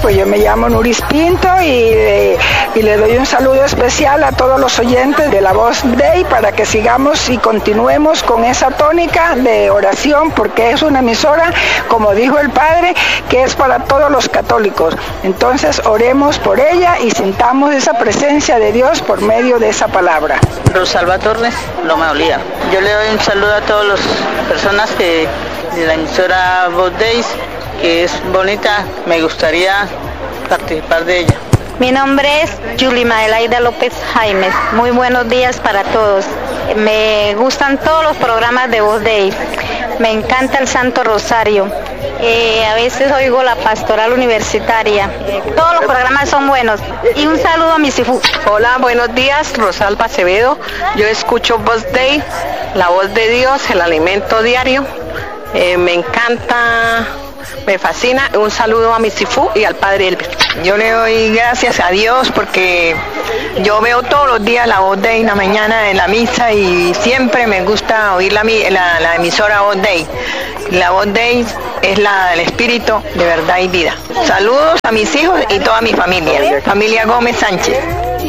pues yo me llamo Nuris Pinto y le doy un saludo especial a todos los oyentes de La Voz Day para que sigamos y continuemos con esa tónica de oración, porque es una emisora, como dijo el Padre, que es para todos los católicos. Entonces oremos por ella y sintamos esa presencia de Dios por medio de esa palabra. Rosalba Torres, Loma Olía. Yo le doy un saludo a todas las personas de la emisora Voz Days, que es bonita, me gustaría participar de ella. Mi nombre es Yulima Adelaida López Jaimes. Muy buenos días para todos. Me gustan todos los programas de Voz Day. Me encanta el Santo Rosario. A veces oigo la pastoral universitaria. Todos los programas son buenos. Y un saludo a mi Sifú. Hola, buenos días, Rosalba Acevedo. Yo escucho Voz Day, la voz de Dios, el alimento diario. Me encanta, me fascina. Un saludo a mi Sifú y al Padre Elvis. Yo le doy gracias a Dios porque yo veo todos los días la Voz Day en la mañana en la misa y siempre me gusta oír la emisora Voz Day. La Voz Day es la del Espíritu de verdad y vida. Saludos a mis hijos y toda mi familia. Familia Gómez Sánchez.